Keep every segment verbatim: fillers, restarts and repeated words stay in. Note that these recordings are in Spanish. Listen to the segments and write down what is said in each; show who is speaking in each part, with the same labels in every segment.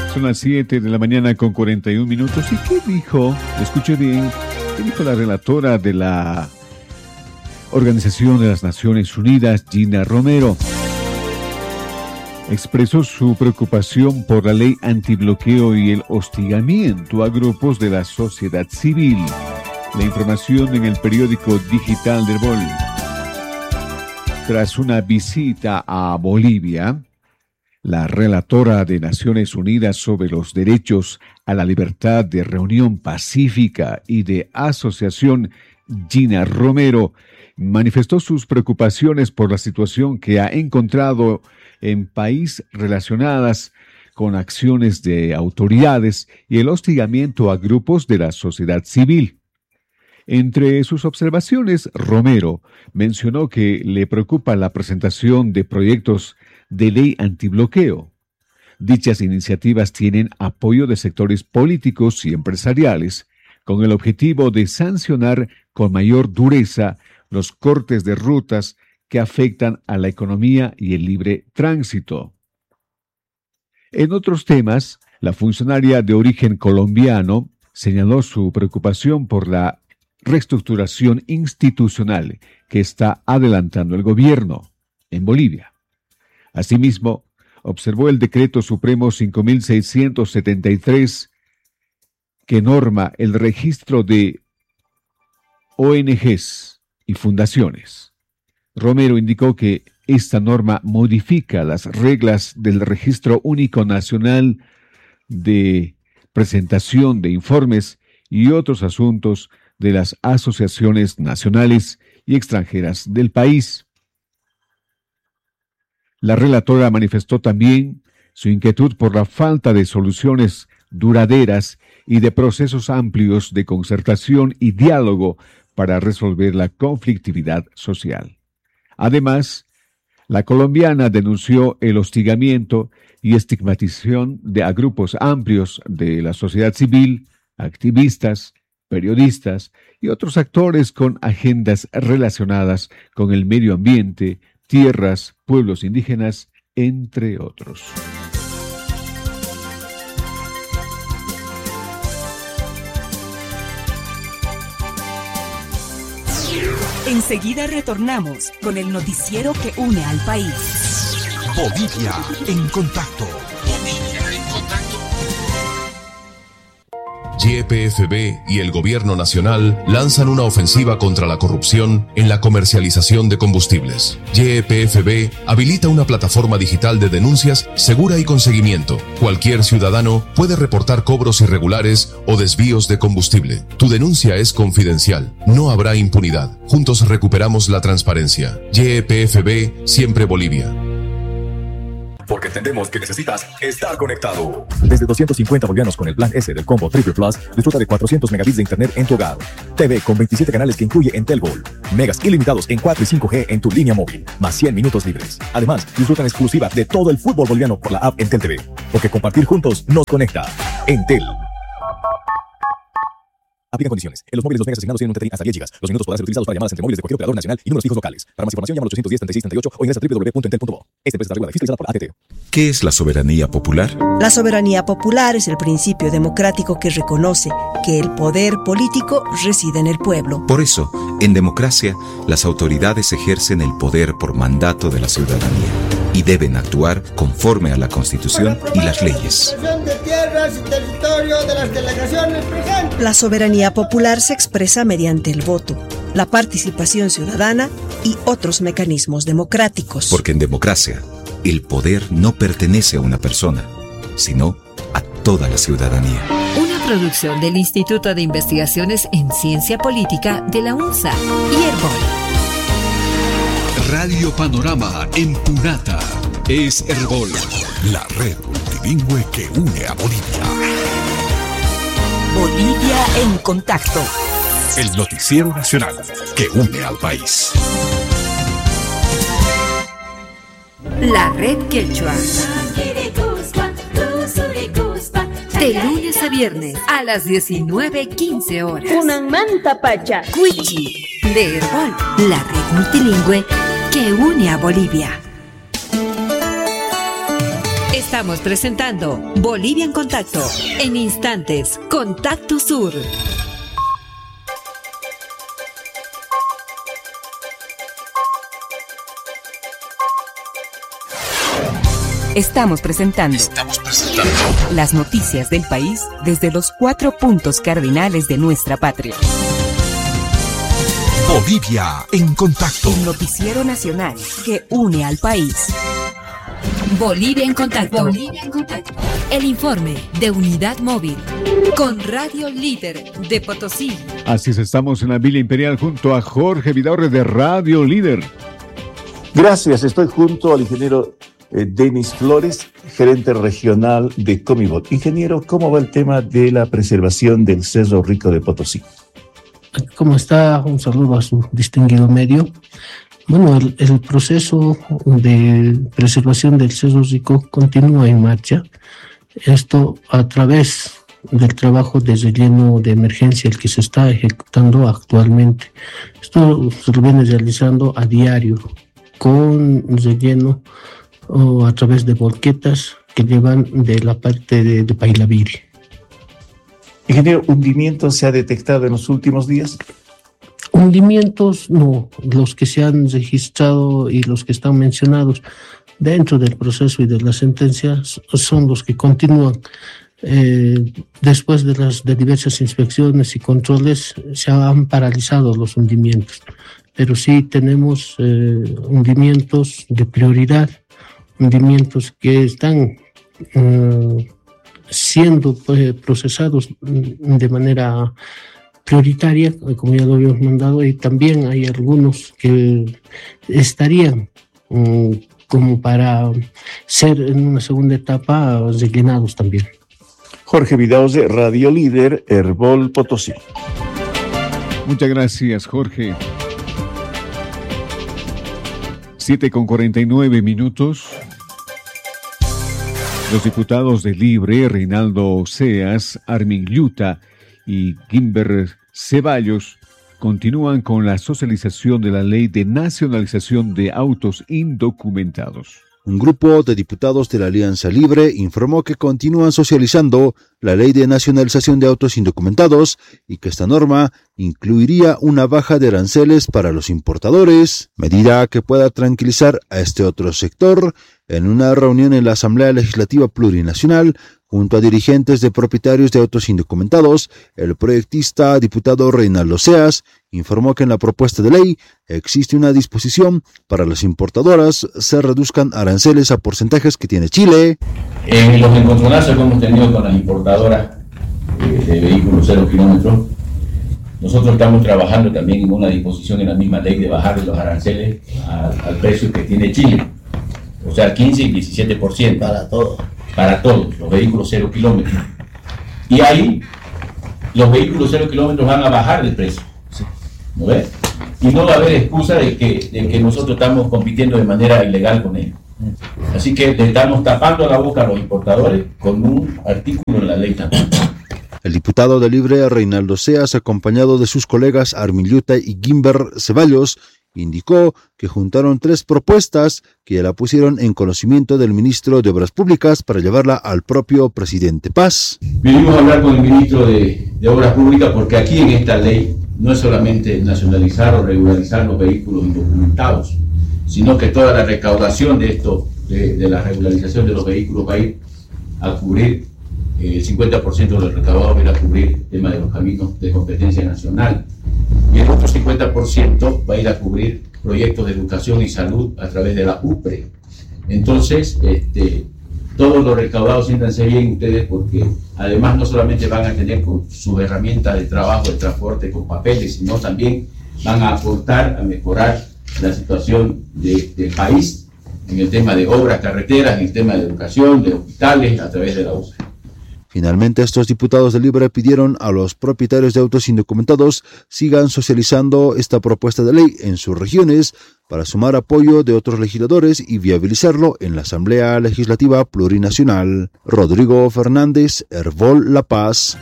Speaker 1: Son las siete de la mañana con cuarenta y un minutos. ¿Y qué dijo? Escuche bien. ¿Qué dijo la relatora de la Organización de las Naciones Unidas, Gina Romero? Expresó su preocupación por la ley antibloqueo y el hostigamiento a grupos de la sociedad civil. La información en el periódico digital del Bol. Tras una visita a Bolivia, la relatora de Naciones Unidas sobre los derechos a la libertad de reunión pacífica y de asociación, Gina Romero, manifestó sus preocupaciones por la situación que ha encontrado en país relacionadas con acciones de autoridades y el hostigamiento a grupos de la sociedad civil. Entre sus observaciones, Romero mencionó que le preocupa la presentación de proyectos de ley antibloqueo. Dichas iniciativas tienen apoyo de sectores políticos y empresariales, con el objetivo de sancionar con mayor dureza los cortes de rutas que afectan a la economía y el libre tránsito. En otros temas, la funcionaria de origen colombiano señaló su preocupación por la reestructuración institucional que está adelantando el gobierno en Bolivia. Asimismo, observó el Decreto Supremo cinco mil seiscientos setenta y tres que norma el registro de O N Ges y fundaciones. Romero indicó que esta norma modifica las reglas del Registro Único Nacional de presentación de informes y otros asuntos de las asociaciones nacionales y extranjeras del país. La relatora manifestó también su inquietud por la falta de soluciones duraderas y de procesos amplios de concertación y diálogo para resolver la conflictividad social. Además, la colombiana denunció el hostigamiento y estigmatización de a grupos amplios de la sociedad civil, activistas, periodistas y otros actores con agendas relacionadas con el medio ambiente, tierras, pueblos indígenas, entre otros.
Speaker 2: Enseguida retornamos con el noticiero que une al país.
Speaker 3: Bolivia en contacto. Bolivia en contacto. Y P F B y el Gobierno Nacional lanzan una ofensiva contra la corrupción en la comercialización de combustibles. Y P F B habilita una plataforma digital de denuncias segura y con seguimiento. Cualquier ciudadano puede reportar cobros irregulares o desvíos de combustible. Tu denuncia es confidencial. No habrá impunidad. Juntos recuperamos la transparencia. Y P F B, siempre Bolivia.
Speaker 4: Porque entendemos que necesitas estar conectado.
Speaker 5: Desde doscientos cincuenta bolivianos con el plan S del combo Triple Plus, disfruta de cuatrocientos megabits de internet en tu hogar. T V con veintisiete canales que incluye Entel Gol. Megas ilimitados en cuatro y cinco G en tu línea móvil, más cien minutos libres. Además, disfruta en exclusiva de todo el fútbol boliviano por la app Entel T V. Porque compartir juntos nos conecta. Entel. Aplica condiciones. En los móviles los megas asignados tienen un T T I hasta diez gigas. Los minutos podrán ser utilizados para llamadas entre móviles de cualquier operador nacional y números fijos locales. Para más información llama al ochocientos diez, treinta y seis, treinta y ocho o ingresa a doble u doble u doble u punto entel punto bo. Esta empresa está regulada y fiscalizada por A T T.
Speaker 6: ¿Qué es la soberanía popular?
Speaker 7: La soberanía popular es el principio democrático que reconoce que el poder político reside en el pueblo.
Speaker 6: Por eso, en democracia, las autoridades ejercen el poder por mandato de la ciudadanía y deben actuar conforme a la Constitución y las leyes.
Speaker 7: La soberanía popular se expresa mediante el voto, la participación ciudadana y otros mecanismos democráticos.
Speaker 6: Porque en democracia, el poder no pertenece a una persona, sino a toda la ciudadanía.
Speaker 8: Una producción del Instituto de Investigaciones en Ciencia Política de la UNSA y Herbol.
Speaker 3: Radio Panorama en Punata es Herbol, la red multilingüe que une a Bolivia.
Speaker 2: Bolivia en contacto.
Speaker 3: El noticiero nacional que une al país.
Speaker 8: La red Quechua. De lunes a viernes a las diecinueve quince horas.
Speaker 9: Una manta pacha.
Speaker 8: Cuichi de Herbol, la red multilingüe que une a Bolivia. Estamos presentando Bolivia en Contacto. En instantes, Contacto Sur.
Speaker 2: Estamos presentando,
Speaker 3: Estamos presentando
Speaker 2: las noticias del país desde los cuatro puntos cardinales de nuestra patria.
Speaker 3: Bolivia en Contacto.
Speaker 2: El noticiero nacional que une al país.
Speaker 8: Bolivia en Contacto. Bolivia en Contacto. El informe de Unidad Móvil con Radio Líder de Potosí.
Speaker 1: Así es, estamos en la Villa Imperial junto a Jorge Vidaurre de Radio Líder.
Speaker 9: Gracias, estoy junto al ingeniero eh, Denis Flores, gerente regional de Comibot. Ingeniero, ¿cómo va el tema de la preservación del Cerro Rico de Potosí?
Speaker 10: ¿Cómo está? Un saludo a su distinguido medio. Bueno, el, el proceso de preservación del Cerro Rico continúa en marcha. Esto a través del trabajo de relleno de emergencia, el que se está ejecutando actualmente. Esto se lo viene realizando a diario con relleno o a través de volquetas que llevan de la parte de, de Pailabiri.
Speaker 9: Ingeniero, ¿hundimiento se ha detectado en los últimos días?
Speaker 10: Hundimientos, no. Los que se han registrado y los que están mencionados dentro del proceso y de las sentencias son los que continúan. Eh, después de las de diversas inspecciones y controles se han paralizado los hundimientos, pero sí tenemos eh, hundimientos de prioridad, hundimientos que están eh, siendo pues, procesados de manera prioritaria, como ya lo habíamos mandado, y también hay algunos que estarían um, como para ser en una segunda etapa rellenados también.
Speaker 9: Jorge Vidaurre, Radio Líder, Herbol Potosí.
Speaker 1: Muchas gracias, Jorge. siete con cuarenta y nueve minutos. Los diputados de Libre, Reinaldo Oseas, Armin Yuta y Gimber Ceballos continúan con la socialización de la ley de nacionalización de autos indocumentados.
Speaker 11: Un grupo de diputados de la Alianza Libre informó que continúan socializando la ley de nacionalización de autos indocumentados y que esta norma incluiría una baja de aranceles para los importadores, medida que pueda tranquilizar a este otro sector. En una reunión en la Asamblea Legislativa Plurinacional, junto a dirigentes de propietarios de autos indocumentados, el proyectista diputado Reinaldo Oseas informó que en la propuesta de ley existe una disposición para las importadoras se reduzcan aranceles a porcentajes que tiene Chile.
Speaker 12: En los encontronazos que hemos tenido con las importadoras eh, de vehículos cero kilómetros, nosotros estamos trabajando también en una disposición en la misma ley de bajar los aranceles al, al precio que tiene Chile. O sea, quince y diecisiete por ciento. Para todos. Para todos, los vehículos cero kilómetros. Y ahí, los vehículos cero kilómetros van a bajar de precio. ¿No ves? Y no va a haber excusa de que, de que nosotros estamos compitiendo de manera ilegal con ellos. Así que le estamos tapando la boca a los importadores con un artículo en la ley también.
Speaker 11: El diputado de Libre, Reinaldo Oseas, acompañado de sus colegas Armin Yuta y Gimber Ceballos, indicó que juntaron tres propuestas que ya la pusieron en conocimiento del ministro de Obras Públicas para llevarla al propio presidente Paz.
Speaker 12: Vinimos a hablar con el ministro de, de Obras Públicas porque aquí en esta ley no es solamente nacionalizar o regularizar los vehículos indocumentados, sino que toda la recaudación de esto, de, de la regularización de los vehículos va a ir a cubrir, eh, el cincuenta por ciento de los recaudados va a ir a cubrir el tema de los caminos de competencia nacional. Y el otro cincuenta por ciento va a ir a cubrir proyectos de educación y salud a través de la U P R E. Entonces, este, todos los recaudados, siéntanse bien ustedes, porque además no solamente van a tener con sus herramientas de trabajo, de transporte con papeles, sino también van a aportar a mejorar la situación de, del país en el tema de obras, carreteras, en el tema de educación, de hospitales, a través de la U C E.
Speaker 11: Finalmente, estos diputados de Libre pidieron a los propietarios de autos indocumentados sigan socializando esta propuesta de ley en sus regiones para sumar apoyo de otros legisladores y viabilizarlo en la Asamblea Legislativa Plurinacional. Rodrigo Fernández, Herbol La Paz.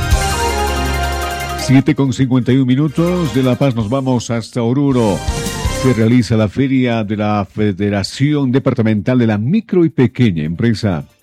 Speaker 1: siete con cincuenta y un minutos. De La Paz nos vamos hasta Oruro. Se realiza la feria de la Federación Departamental de la Micro y Pequeña Empresa.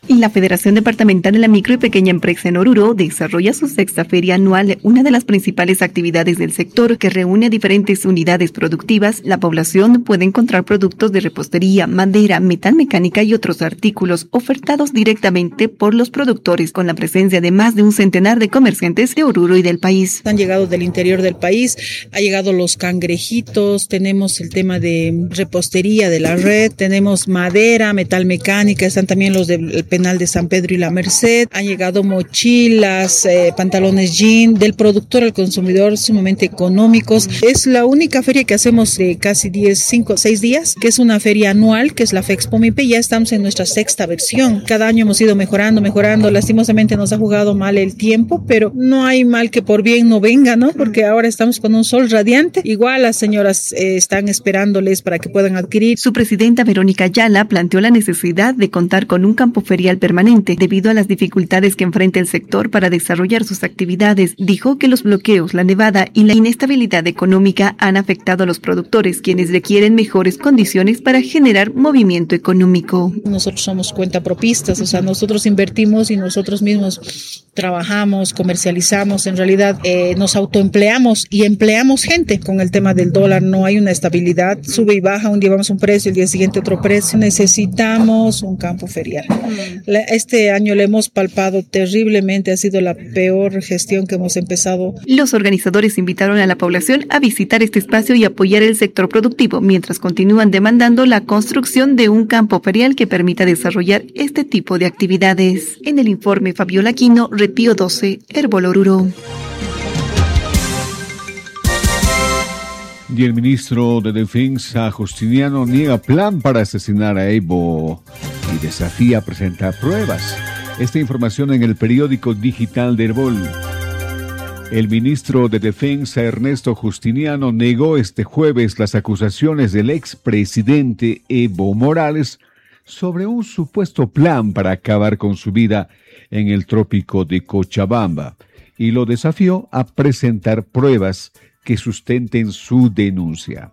Speaker 13: Y la Federación Departamental de la Micro y Pequeña Empresa en Oruro desarrolla su sexta feria anual, una de las principales actividades del sector que reúne a diferentes unidades productivas. La población puede encontrar productos de repostería, madera, metal mecánica y otros artículos ofertados directamente por los productores, con la presencia de más de un centenar de comerciantes de Oruro y del país.
Speaker 14: Han llegado del interior del país, ha llegado los cangrejitos, tenemos el tema de repostería de la red, tenemos madera, metal mecánica, están también los del Penal de San Pedro y la Merced, han llegado mochilas, eh, pantalones jean, del productor al consumidor, sumamente económicos. Es la única feria que hacemos de casi diez, cinco, seis días, que es una feria anual, que es la Fexpo Mipe. Ya estamos en nuestra sexta versión. Cada año hemos ido mejorando, mejorando. Lastimosamente nos ha jugado mal el tiempo, pero no hay mal que por bien no venga, ¿no? Porque ahora estamos con un sol radiante. Igual las señoras eh, están esperándoles para que puedan adquirir.
Speaker 13: Su presidenta Verónica Ayala planteó la necesidad de contar con un campo ferial permanente debido a las dificultades que enfrenta el sector para desarrollar sus actividades. Dijo que los bloqueos, la nevada y la inestabilidad económica han afectado a los productores, quienes requieren mejores condiciones para generar movimiento económico.
Speaker 14: Nosotros somos cuentapropistas, o sea, nosotros invertimos y nosotros mismos trabajamos, comercializamos, en realidad eh, nos autoempleamos y empleamos gente. Con el tema del dólar no hay una estabilidad, sube y baja, un día vamos a un precio, el día siguiente otro precio. Necesitamos un campo ferial. Este año le hemos palpado terriblemente, ha sido la peor gestión que hemos empezado.
Speaker 13: Los organizadores invitaron a la población a visitar este espacio y apoyar el sector productivo, mientras continúan demandando la construcción de un campo ferial que permita desarrollar este tipo de actividades. En el informe, Fabiola Aquino, Repío doce, Herbol Oruro.
Speaker 1: Y el ministro de Defensa, Justiniano, niega plan para asesinar a Evo y desafía a presentar pruebas. Esta información en el periódico digital de Herbol. El ministro de Defensa, Ernesto Justiniano, negó este jueves las acusaciones del expresidente Evo Morales sobre un supuesto plan para acabar con su vida en el trópico de Cochabamba y lo desafió a presentar pruebas que sustenten su denuncia.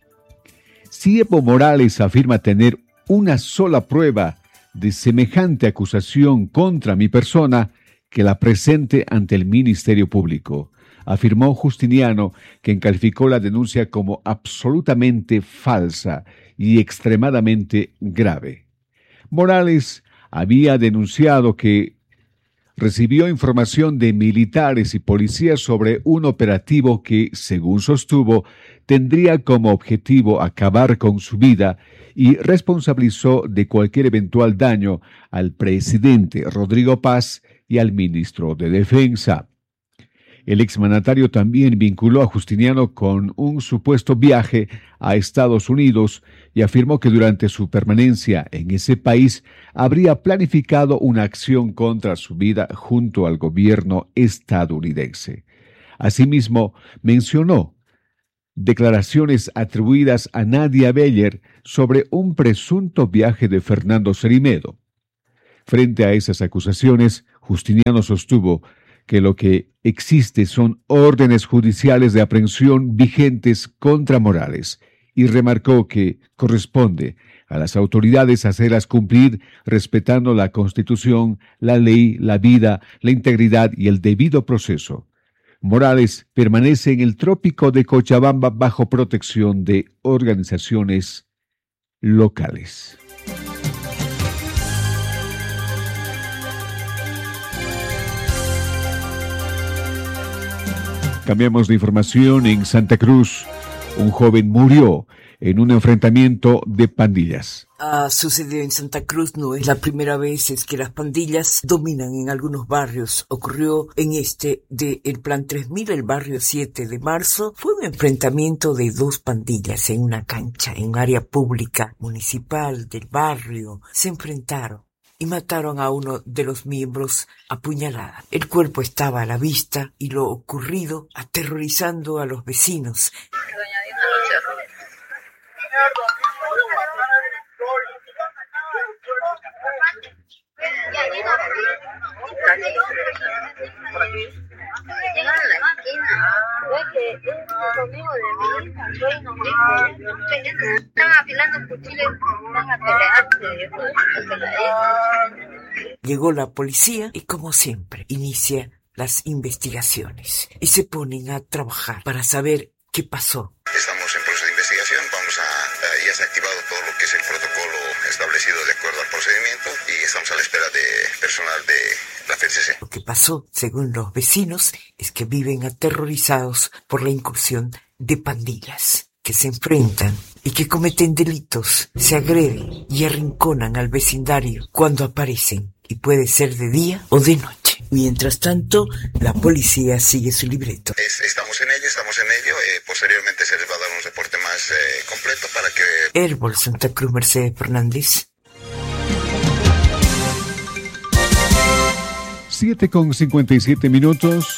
Speaker 1: Si Evo Morales afirma tener una sola prueba de semejante acusación contra mi persona, que la presente ante el Ministerio Público, afirmó Justiniano, quien calificó la denuncia como absolutamente falsa y extremadamente grave. Morales había denunciado que recibió información de militares y policías sobre un operativo que, según sostuvo, tendría como objetivo acabar con su vida y responsabilizó de cualquier eventual daño al presidente Rodrigo Paz y al ministro de Defensa. El exmandatario también vinculó a Justiniano con un supuesto viaje a Estados Unidos y afirmó que durante su permanencia en ese país habría planificado una acción contra su vida junto al gobierno estadounidense. Asimismo, mencionó declaraciones atribuidas a Nadia Beller sobre un presunto viaje de Fernando Cerimedo. Frente a esas acusaciones, Justiniano sostuvo que lo que existe son órdenes judiciales de aprehensión vigentes contra Morales y remarcó que corresponde a las autoridades hacerlas cumplir respetando la Constitución, la ley, la vida, la integridad y el debido proceso. Morales permanece en el trópico de Cochabamba bajo protección de organizaciones locales. Cambiamos de información. En Santa Cruz, un joven murió en un enfrentamiento de pandillas.
Speaker 15: Ha sucedido en Santa Cruz, no es la primera vez es que las pandillas dominan en algunos barrios. Ocurrió en este de El Plan tres mil, el barrio siete de marzo. Fue un enfrentamiento de dos pandillas en una cancha, en un área pública municipal del barrio. Se enfrentaron y mataron a uno de los miembros a puñalada. El cuerpo estaba a la vista y lo ocurrido aterrorizando a los vecinos.
Speaker 16: Llegaron a la esquina, ve que es conmigo de mi hija, fue y nos dijo, están afilando cuchillos, van a pelearse,
Speaker 15: Llegó la policía y, como siempre, inicia las investigaciones y se ponen a trabajar para saber qué pasó.
Speaker 17: Estamos en proceso de investigación, vamos a, uh, ya se ha activado todo lo que es el protocolo establecido de acuerdo al procedimiento y estamos a la espera de personal de la F C C.
Speaker 15: Lo que pasó, según los vecinos, es que viven aterrorizados por la incursión de pandillas que se enfrentan y que cometen delitos, se agreden y arrinconan al vecindario cuando aparecen, y puede ser de día o de noche. Mientras tanto, la policía sigue su libreto.
Speaker 17: Es, estamos en ello, estamos en ello. Eh, posteriormente se les va a dar un reporte más eh, completo para que...
Speaker 15: Herbol Santa Cruz, Mercedes Fernández.
Speaker 1: siete con cincuenta y siete minutos.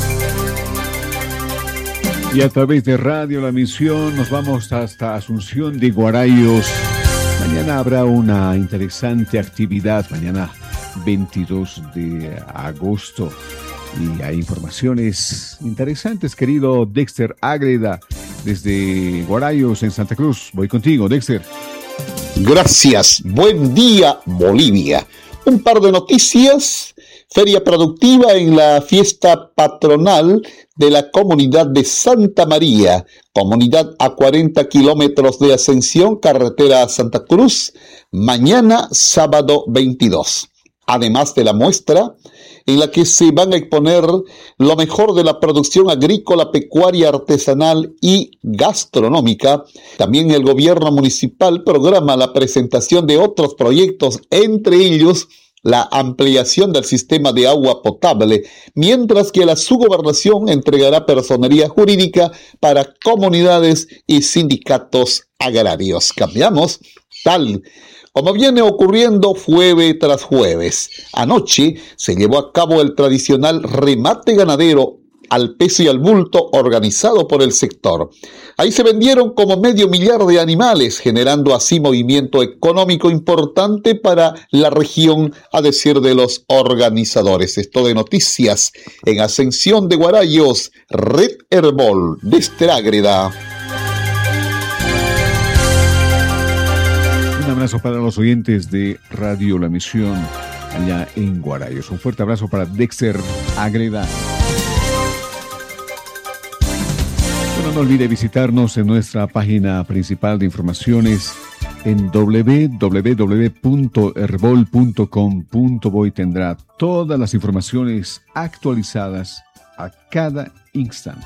Speaker 1: Y a través de Radio La Misión nos vamos hasta Asunción de Guarayos. Mañana habrá una interesante actividad, mañana veintidós de agosto. Y hay informaciones interesantes, querido Dexter Ágreda, desde Guarayos en Santa Cruz. Voy contigo, Dexter.
Speaker 18: Gracias. Buen día, Bolivia. Un par de noticias. Feria productiva en la fiesta patronal de la comunidad de Santa María, comunidad a cuarenta kilómetros de Ascensión, carretera a Santa Cruz, mañana sábado veintidós. Además de la muestra, en la que se van a exponer lo mejor de la producción agrícola, pecuaria, artesanal y gastronómica, también el gobierno municipal programa la presentación de otros proyectos, entre ellos la ampliación del sistema de agua potable, mientras que la subgobernación entregará personería jurídica para comunidades y sindicatos agrarios. Cambiamos, tal como viene ocurriendo jueves tras jueves. Anoche se llevó a cabo el tradicional remate ganadero al peso y al bulto organizado por el sector. Ahí se vendieron como medio millar de animales, generando así movimiento económico importante para la región, a decir de los organizadores. Esto de noticias en Ascensión de Guarayos, Red Herbol, desde Ágreda.
Speaker 1: Un abrazo para los oyentes de Radio La Misión allá en Guarayos. Un fuerte abrazo para Dexter Ágreda. Bueno, no olvide visitarnos en nuestra página principal de informaciones en doble u doble u doble u punto herbol punto com punto bo y tendrá todas las informaciones actualizadas a cada instante.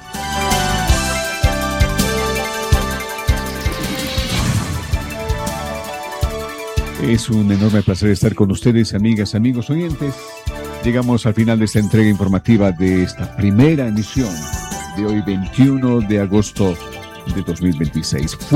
Speaker 1: Es un enorme placer estar con ustedes, amigas, amigos oyentes. Llegamos al final de esta entrega informativa de esta primera emisión de hoy, veintiuno de agosto de dos mil veintiséis.